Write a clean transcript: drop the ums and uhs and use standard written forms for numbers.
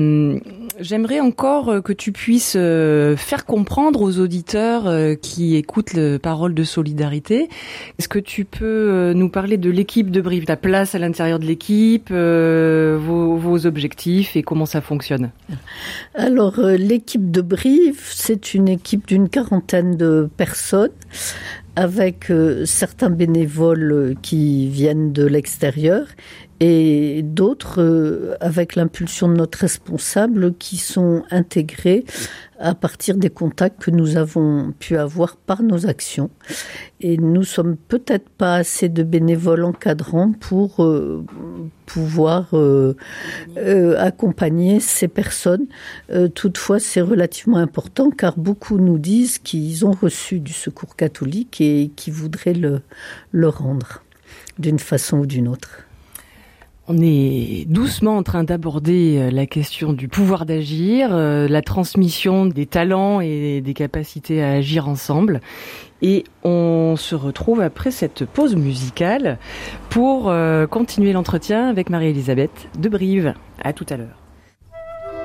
J'aimerais encore que tu puisses faire comprendre aux auditeurs qui écoutent le Parole de solidarité. Est-ce que tu peux nous parler de l'équipe de Brive, ta place à l'intérieur de l'équipe, vos objectifs et comment ça fonctionne? Alors, l'équipe de Brive, c'est une équipe d'une 40aine de personnes avec certains bénévoles qui viennent de l'extérieur et d'autres avec l'impulsion de notre responsable qui sont intégrés à partir des contacts que nous avons pu avoir par nos actions. Et nous sommes peut-être pas assez de bénévoles encadrants pour pouvoir accompagner ces personnes. Toutefois, c'est relativement important car beaucoup nous disent qu'ils ont reçu du Secours catholique et qu'ils voudraient le rendre d'une façon ou d'une autre. On est doucement en train d'aborder la question du pouvoir d'agir, la transmission des talents et des capacités à agir ensemble. Et on se retrouve après cette pause musicale pour continuer l'entretien avec Marie-Elisabeth de Brive. À tout à l'heure.